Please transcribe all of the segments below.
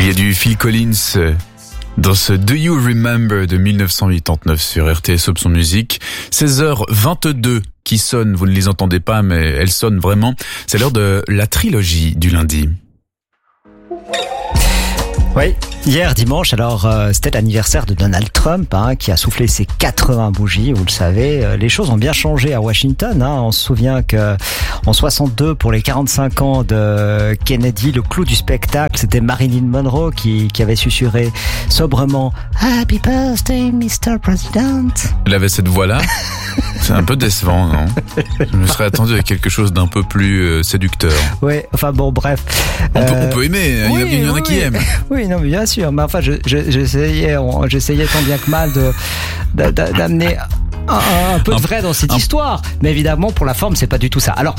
y a du Phil Collins dans ce Do You Remember de 1989 sur RTS Option Musique. 16h22 qui sonnent, vous ne les entendez pas mais elles sonnent vraiment. C'est l'heure de la trilogie du lundi. Oui, hier dimanche, alors c'était l'anniversaire de Donald Trump qui a soufflé ses 80 bougies, vous le savez. Les choses ont bien changé à Washington. On se souvient que en 62, pour les 45 ans de Kennedy, le clou du spectacle, c'était Marilyn Monroe qui avait susurré sobrement « Happy birthday, Mr. President ». Elle avait cette voix-là. C'est un peu décevant, non? Je me serais attendu à quelque chose d'un peu plus séducteur. Oui, enfin bon, bref. On peut aimer, il y en a qui aiment. Oui, non, mais bien sûr. Mais enfin, j'essayais tant bien que mal d'amener un peu de vrai dans cette histoire, mais évidemment pour la forme c'est pas du tout ça. Alors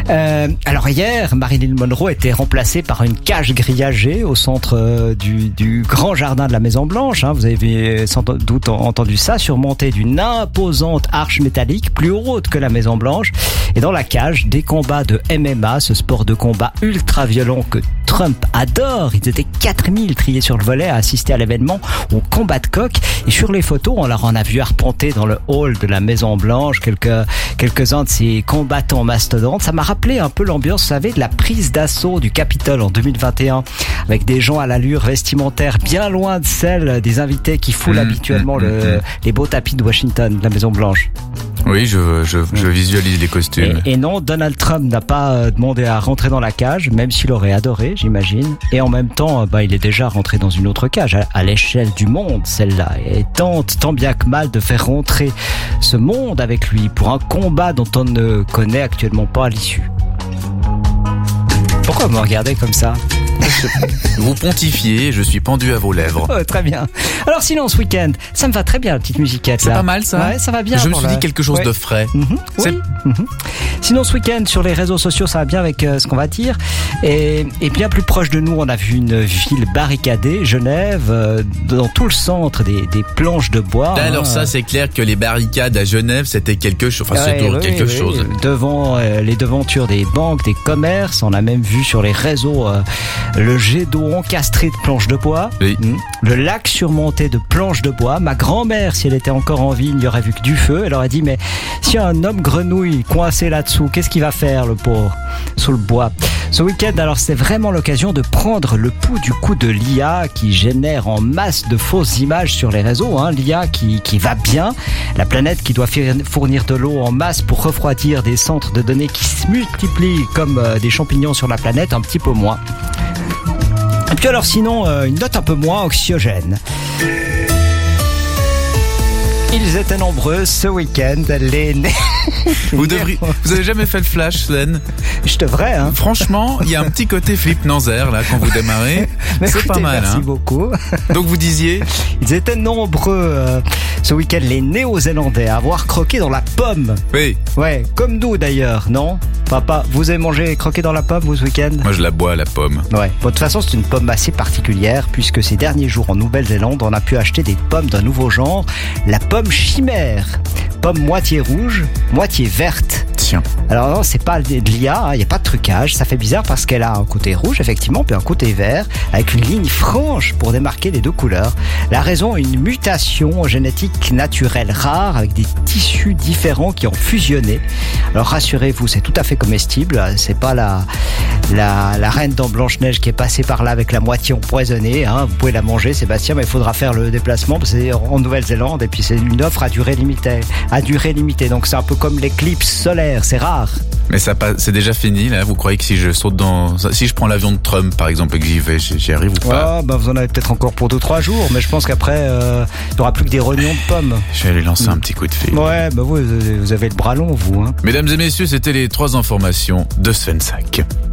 hier Marilyn Monroe était remplacée par une cage grillagée au centre du grand jardin de la Maison Blanche. Vous avez sans doute entendu ça, surmontée d'une imposante arche métallique plus haute que la Maison Blanche. Et dans la cage, des combats de MMA, ce sport de combat ultra violent que Trump adore. Ils étaient 4000 triés sur le volet à assister à l'événement au combat de coq. Et sur les photos, on leur en a vu arpenter dans le hall de la Maison Blanche quelques-uns de ces combattants mastodontes. Ça m'a rappelé un peu l'ambiance, vous savez, de la prise d'assaut du Capitole en 2021, avec des gens à l'allure vestimentaire bien loin de celle des invités qui foulent habituellement les beaux tapis de Washington, de la Maison Blanche. Oui, je visualise les costumes. Et non, Donald Trump n'a pas demandé à rentrer dans la cage, même s'il aurait adoré, j'imagine. Et en même temps, il est déjà rentré dans une autre cage, à l'échelle du monde, celle-là. Et tente, tant bien que mal, de faire rentrer ce monde avec lui pour un combat dont on ne connaît actuellement pas l'issue. Pourquoi vous me regardez comme ça ? Vous pontifiez, je suis pendu à vos lèvres. Oh, très bien. Alors sinon, ce week-end, ça me va très bien, la petite musiquette. C'est là. pas mal ça. Ouais, ça va bien. Je me suis dit quelque chose de frais. Oui. Sinon, ce week-end, sur les réseaux sociaux, ça va bien avec ce qu'on va dire. Et bien plus proche de nous, on a vu une ville barricadée, Genève, dans tout le centre, des planches de bois. Alors ça, c'est clair que les barricades à Genève, c'était quelque chose. Enfin, c'est toujours quelque chose. Devant les devantures des banques, des commerces, on a même vu sur les réseaux le jet d'eau encastré de planches de bois, le lac surmonté de planches de bois. Ma grand-mère, si elle était encore en vie, n'y aurait vu que du feu. Elle aurait dit, mais si un homme grenouille coincé là-dessous, qu'est-ce qu'il va faire, le pauvre, sous le bois? Ce week-end, alors, c'est vraiment l'occasion de prendre le pouls du coup de l'IA qui génère en masse de fausses images sur les réseaux. L'IA qui va bien, la planète qui doit fournir de l'eau en masse pour refroidir des centres de données qui se multiplient comme des champignons sur la planète, un petit peu moins. Et puis alors sinon, une note un peu moins anxiogène. Ils étaient nombreux ce week-end, Vous avez jamais fait le flash, Sven? Je devrais, Franchement, il y a un petit côté Philippe Nanzer, là, quand vous démarrez. C'est pas mal, Merci beaucoup. Donc vous disiez? Ils étaient nombreux ce week-end, les Néo-Zélandais, à avoir croqué dans la pomme. Oui. Ouais, comme nous d'ailleurs, non? Papa, vous avez mangé croquer dans la pomme, vous, ce week-end? Moi, je la bois, la pomme. Ouais. Bon, de toute façon, c'est une pomme assez particulière, puisque ces derniers jours en Nouvelle-Zélande, on a pu acheter des pommes d'un nouveau genre, la pomme chimère. Pomme moitié rouge, moitié verte. Tiens. Alors non, c'est pas de l'IA, il n'y a pas de trucage. Ça fait bizarre parce qu'elle a un côté rouge, effectivement, puis un côté vert, avec une ligne franche pour démarquer les deux couleurs. La raison, une mutation génétique naturelle rare, avec des tissus différents qui ont fusionné. Alors rassurez-vous, c'est tout à fait comestible. C'est pas la reine dans Blanche-Neige qui est passée par là avec la moitié empoisonnée. Vous pouvez la manger, Sébastien, mais il faudra faire le déplacement parce que c'est en Nouvelle-Zélande et puis c'est une offre à durée limitée. Donc c'est un peu comme l'éclipse solaire, c'est rare. Mais c'est déjà fini, là. Vous croyez que si je prends l'avion de Trump, par exemple, et que j'y arrive ou pas? Vous en avez peut-être encore pour 2-3 jours, mais je pense qu'après, il n'y aura plus que des rognons de pommes. Je vais lui lancer un petit coup de fil. Ouais, vous avez le bras long, vous. Mesdames et messieurs, c'était les 3 informations de Sven Sack.